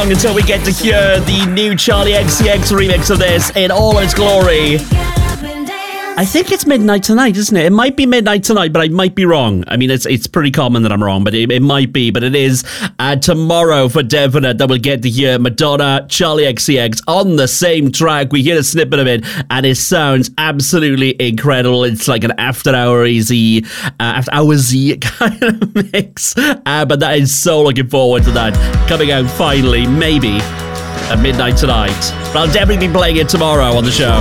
long until we get to hear the new Charlie XCX remix of this in all its glory. I think it's midnight tonight, isn't it? It might be midnight tonight, but I might be wrong. I mean, it's pretty common that I'm wrong, but it might be. But it is tomorrow for definite that we'll get to hear Madonna, Charlie XCX on the same track. We hear a snippet of it, and it sounds absolutely incredible. It's like an after-hour-y kind of mix. But that is so looking forward to that coming out finally, maybe at midnight tonight. But I'll definitely be playing it tomorrow on the show.